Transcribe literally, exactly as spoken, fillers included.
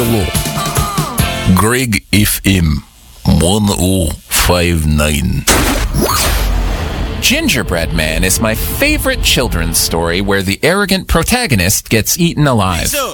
Hello. Greg F M one oh five nine. Gingerbread Man is my favorite children's story where the arrogant protagonist gets eaten alive.